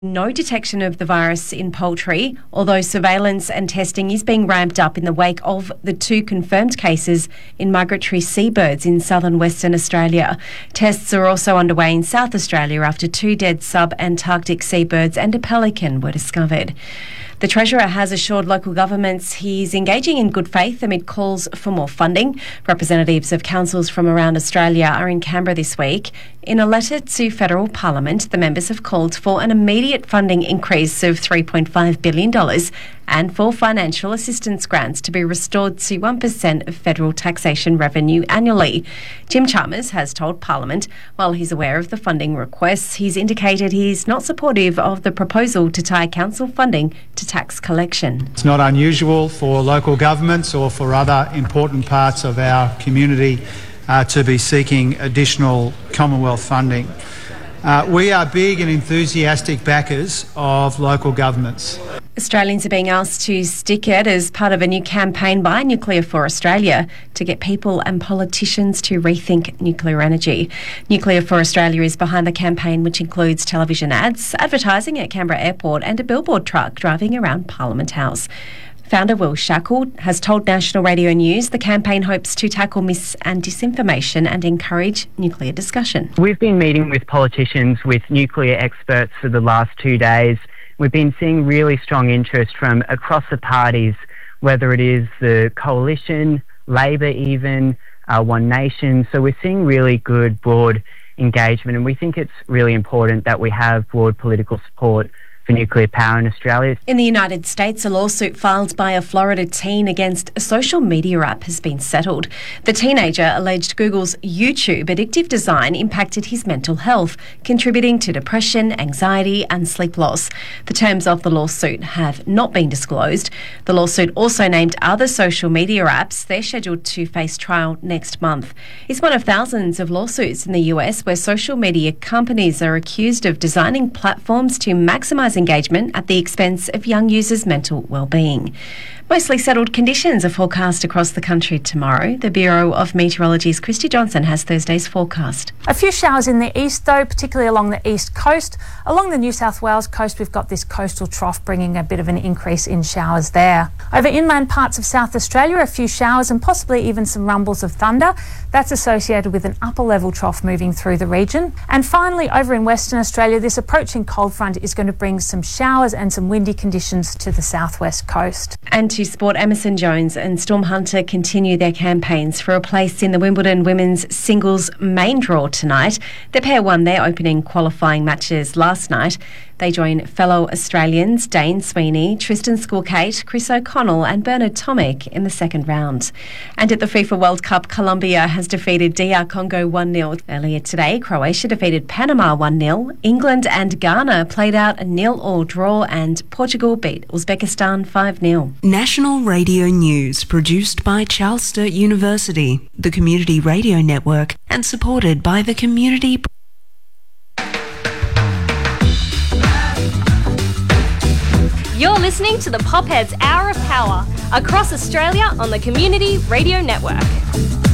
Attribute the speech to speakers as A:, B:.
A: No detection of the virus in poultry, although surveillance and testing is being ramped up in the wake of the 2 confirmed cases in migratory seabirds in southern Western Australia. Tests are also underway in South Australia after 2 dead sub-Antarctic seabirds and a pelican were discovered. The Treasurer has assured local governments he's engaging in good faith amid calls for more funding. Representatives of councils from around Australia are in Canberra this week. In a letter to Federal Parliament, the members have called for an immediate funding increase of $3.5 billion and for financial assistance grants to be restored to 1% of federal taxation revenue annually. Jim Chalmers has told Parliament, while he's aware of the funding requests, he's indicated he's not supportive of the proposal to tie council funding to tax collection.
B: It's not unusual for local governments or for other important parts of our community to be seeking additional Commonwealth funding. We are big and enthusiastic backers of local governments.
A: Australians are being asked to stick it as part of a new campaign by Nuclear for Australia to get people and politicians to rethink nuclear energy. Nuclear for Australia is behind the campaign, which includes television ads, advertising at Canberra Airport and a billboard truck driving around Parliament House. Founder Will Shackle has told National Radio News the campaign hopes to tackle mis- and disinformation and encourage nuclear discussion.
C: We've been meeting with politicians, with nuclear experts for the last 2 days. We've been seeing really strong interest from across the parties, whether it is the Coalition, Labor even, One Nation. So we're seeing really good broad engagement, and we think it's really important that we have broad political support for nuclear power in Australia.
A: In the United States, a lawsuit filed by a Florida teen against a social media app has been settled. The teenager alleged Google's YouTube addictive design impacted his mental health, contributing to depression, anxiety and sleep loss. The terms of the lawsuit have not been disclosed. The lawsuit also named other social media apps. They're scheduled to face trial next month. It's one of thousands of lawsuits in the US where social media companies are accused of designing platforms to maximise engagement at the expense of young users' mental well-being. Mostly settled conditions are forecast across the country tomorrow. The Bureau of Meteorology's Christy Johnson has Thursday's forecast.
D: A few showers in the east though, particularly along the east coast. Along the New South Wales coast, we've got this coastal trough bringing a bit of an increase in showers there. Over inland parts of South Australia, a few showers and possibly even some rumbles of thunder. That's associated with an upper level trough moving through the region. And finally, over in Western Australia, this approaching cold front is going to bring some showers and some windy conditions to the southwest coast.
A: And to sport, Emerson Jones and Storm Hunter continue their campaigns for a place in the Wimbledon women's singles main draw tonight. The pair won their opening qualifying matches last night. They join fellow Australians Dane Sweeney, Tristan Skulkate, Chris O'Connell and Bernard Tomic in the second round. And at the FIFA World Cup, Colombia has defeated DR Congo 1-0. Earlier today, Croatia defeated Panama 1-0. England and Ghana played out a 0-0 draw and Portugal beat Uzbekistan 5-0.
E: National Radio News, produced by Charles Sturt University, the Community Radio Network, and supported by the Community.
F: You're listening to the Popheads Hour of Power across Australia on the Community Radio Network.